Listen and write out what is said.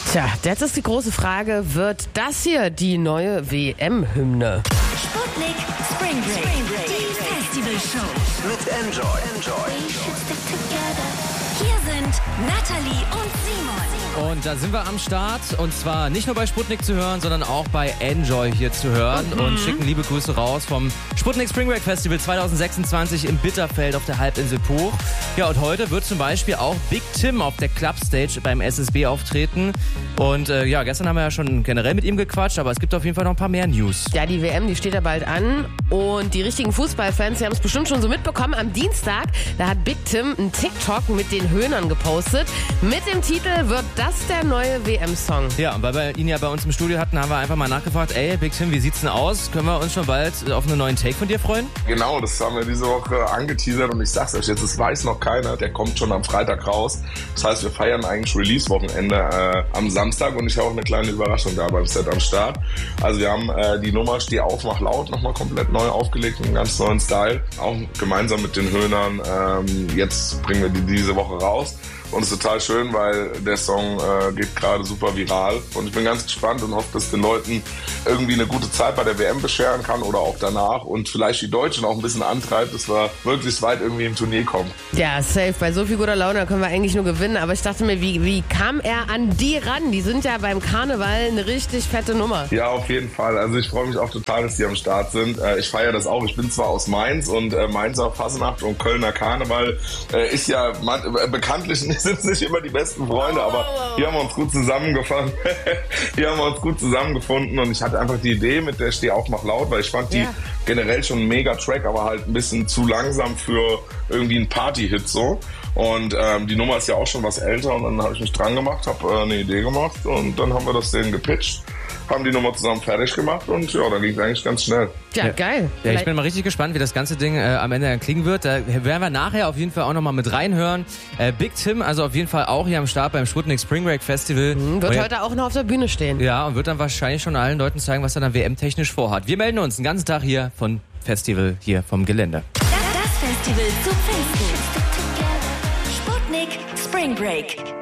Tja, jetzt ist die große Frage, wird das hier die neue WM-Hymne? Sputnik Spring Break. Die Festivalshow. Mit Enjoy. Hier sind Nathalie und Simon. Und da sind wir am Start. Und zwar nicht nur bei Sputnik zu hören, sondern auch bei Enjoy hier zu hören. Und schicken liebe Grüße raus vom Sputnik Spring Break Festival 2026 im Bitterfeld auf der Halbinsel Puch. Ja, und heute wird zum Beispiel auch Big Tim auf der Clubstage beim SSB auftreten. Und ja, gestern haben wir ja schon generell mit ihm gequatscht, aber es gibt auf jeden Fall noch ein paar mehr News. Ja, die WM, die steht ja bald an. Und die richtigen Fußballfans, die haben es bestimmt schon so mitbekommen. Am Dienstag, da hat Big Tim einen TikTok mit den Höhnern gepostet. Mit dem Titel wird das der neue WM-Song. Ja, und weil wir ihn ja bei uns im Studio hatten, haben wir einfach mal nachgefragt, ey, Big Tim, wie sieht's denn aus? Können wir uns schon bald auf einen neuen Take von dir freuen? Genau, das haben wir diese Woche angeteasert und ich sag's euch jetzt, es weiß noch keiner, der kommt schon am Freitag raus. Das heißt, wir feiern eigentlich Release-Wochenende am Samstag und ich habe auch eine kleine Überraschung da beim Set am Start. Also wir haben die Nummer Steh auf, mach laut nochmal komplett neu aufgelegt, einen ganz neuen Style, auch gemeinsam mit den Höhnern. Jetzt bringen wir die diese Woche raus. Und es ist total schön, weil der Song geht gerade super viral. Und ich bin ganz gespannt und hoffe, dass den Leuten irgendwie eine gute Zeit bei der WM bescheren kann oder auch danach. Und vielleicht die Deutschen auch ein bisschen antreibt, dass wir möglichst weit irgendwie im Turnier kommen. Ja, safe. Bei so viel guter Laune können wir eigentlich nur gewinnen. Aber ich dachte mir, wie kam er an die ran? Die sind ja beim Karneval eine richtig fette Nummer. Ja, auf jeden Fall. Also ich freue mich auch total, dass die am Start sind. Ich feiere das auch. Ich bin zwar aus Mainz und Mainzer Fasnacht und Kölner Karneval ist ja bekanntlich sind nicht immer die besten Freunde, aber hier haben wir uns gut zusammengefunden. Und ich hatte einfach die Idee mit der Steh auf, mach laut, weil ich fand die generell schon ein mega Track, aber halt ein bisschen zu langsam für irgendwie einen Party-Hit so. Und die Nummer ist ja auch schon was älter und dann habe ich mich dran gemacht, habe eine Idee gemacht und dann haben wir das denen gepitcht, haben die Nummer zusammen fertig gemacht und ja, dann ging es eigentlich ganz schnell. Ja, geil. Ja, ich bin mal richtig gespannt, wie das ganze Ding am Ende dann klingen wird. Da werden wir nachher auf jeden Fall auch nochmal mit reinhören. Big Tim, also auf jeden Fall auch hier am Start beim Sputnik Spring Break Festival. Wird heute auch noch auf der Bühne stehen. Ja, und wird dann wahrscheinlich schon allen Leuten zeigen, was er dann WM-technisch vorhat. Wir melden uns den ganzen Tag hier vom Festival, hier vom Gelände. Das Festival zu Pfingsten. Sputnik Spring Break.